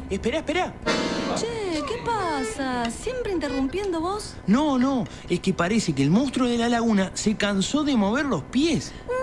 Espera. Che, ¿qué pasa? ¿Siempre interrumpiendo vos? No, es que parece que el monstruo de la laguna se cansó de mover los pies.